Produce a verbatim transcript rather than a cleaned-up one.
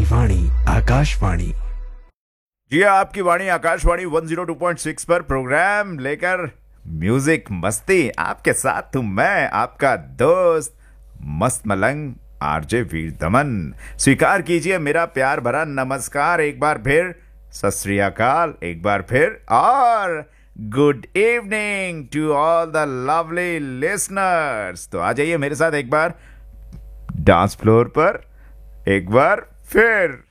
वाणी आकाशवाणी। जी हाँ, आपकी वाणी आकाशवाणी एक सौ दो पॉइंट छह पर प्रोग्राम लेकर म्यूजिक मस्ती आपके साथ हूं मैं आपका दोस्त मस्त मलंग आरजे वीर दमन। स्वीकार कीजिए मेरा प्यार भरा नमस्कार एक बार फिर, सत श्री अकाल एक बार फिर, और good evening to all the lovely listeners. तो आ जाइए मेरे साथ एक बार डांस फ्लोर पर एक बार फिर।